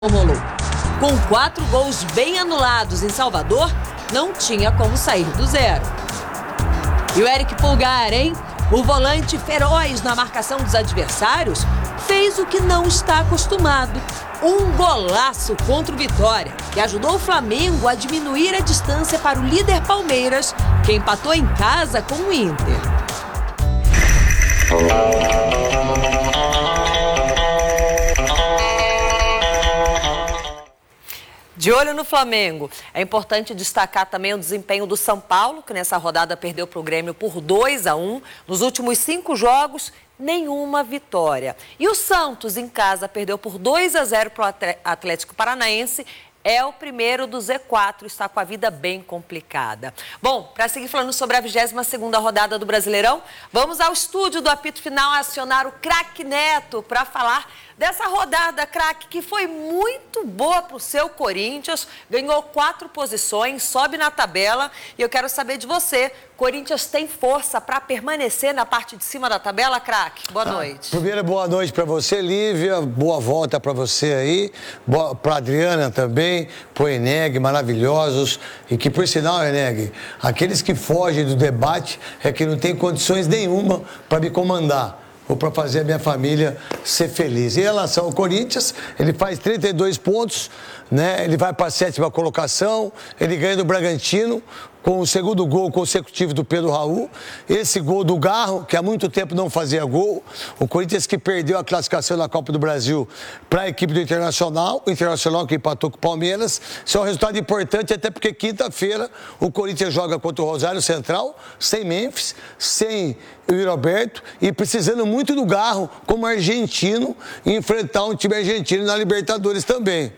rolou. Com 4 gols bem anulados em Salvador, não tinha como sair do zero. E o Eric Pulgar, hein? O volante feroz na marcação dos adversários fez o que não está acostumado. Um golaço contra o Vitória, que ajudou o Flamengo a diminuir a distância para o líder Palmeiras, que empatou em casa com o Inter. De olho no Flamengo, é importante destacar também o desempenho do São Paulo, que nessa rodada perdeu para o Grêmio por 2-1. Nos últimos 5 jogos, nenhuma vitória. E o Santos, em casa, perdeu por 2-0 para o Atlético Paranaense. É o primeiro do Z4, está com a vida bem complicada. Bom, para seguir falando sobre a 22ª rodada do Brasileirão, vamos ao estúdio do apito final acionar o craque Neto para falar dessa rodada, craque, que foi muito boa para o seu Corinthians, ganhou 4 posições, sobe na tabela e eu quero saber de você, Corinthians tem força para permanecer na parte de cima da tabela, craque? Boa noite. Primeiro, boa noite para você, Lívia, boa volta para você aí, para a Adriana também, para o Eneg, maravilhosos, e que por sinal, Eneg, aqueles que fogem do debate é que não tem condições nenhuma para me comandar ou para fazer a minha família ser feliz. Em relação ao Corinthians, ele faz 32 pontos, né? Ele vai para a 7ª colocação, ele ganha do Bragantino, com o segundo gol consecutivo do Pedro Raul. Esse gol do Garro, que há muito tempo não fazia gol. O Corinthians que perdeu a classificação na Copa do Brasil para a equipe do Internacional. O Internacional que empatou com o Palmeiras. Isso é um resultado importante, até porque quinta-feira o Corinthians joga contra o Rosário Central, sem Memphis, sem o Yuri Alberto e precisando muito do Garro como argentino e enfrentar um time argentino na Libertadores também.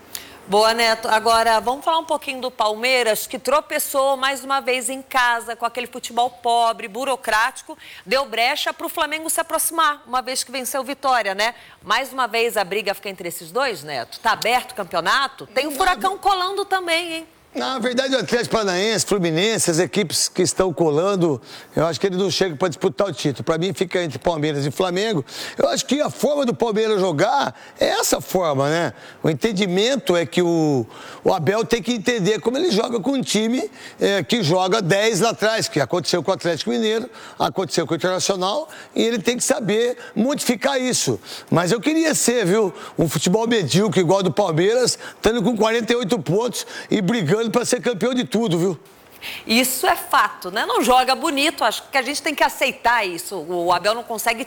Boa, Neto. Agora, vamos falar um pouquinho do Palmeiras, que tropeçou mais uma vez em casa com aquele futebol pobre, burocrático, deu brecha para o Flamengo se aproximar, uma vez que venceu Vitória, né? Mais uma vez a briga fica entre esses dois, Neto? Tá aberto o campeonato? Tem o Furacão colando também, hein? Na verdade, o Atlético Paranaense, Fluminense, as equipes que estão colando, eu acho que ele não chega para disputar o título. Para mim, fica entre Palmeiras e Flamengo. Eu acho que a forma do Palmeiras jogar é essa forma, né? O entendimento é que o Abel tem que entender como ele joga com um time que joga 10 lá atrás, que aconteceu com o Atlético Mineiro, aconteceu com o Internacional, e ele tem que saber modificar isso. Mas eu queria ser, viu, um futebol medíocre igual do Palmeiras, estando com 48 pontos e brigando para ser campeão de tudo, viu? Isso é fato, né? Não joga bonito, acho que a gente tem que aceitar isso. O Abel não consegue